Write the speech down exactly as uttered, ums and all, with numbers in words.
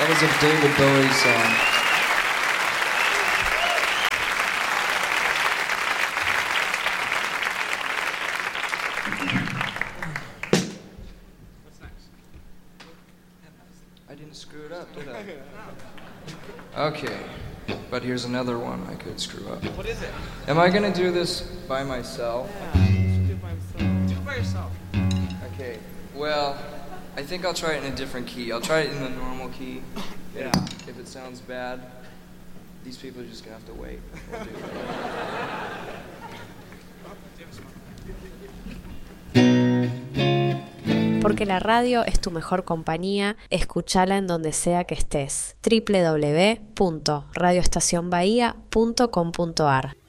is a David Bowie song. What's next? I didn't screw it up, did I? Okay, but here's another one I could screw up. What is it? Am I gonna do this by myself? Yeah, you should do it by yourself. Do it by yourself. Okay, well, I think I'll try it in a different key. I'll try it in the normal key. Yeah. If it sounds bad, these people are just gonna have to wait. We'll do it. Porque la radio es tu mejor compañía, escúchala en donde sea que estés. doble u doble u doble u punto radio estación bahía punto com punto a r